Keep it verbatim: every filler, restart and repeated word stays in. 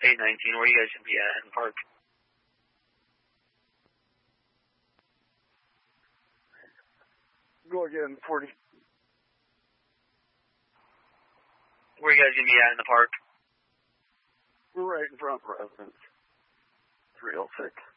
eight nineteen, where you guys gonna be at in the park? Go again, forty. Where you guys gonna be at in the park? We're right in front of President's. three oh six.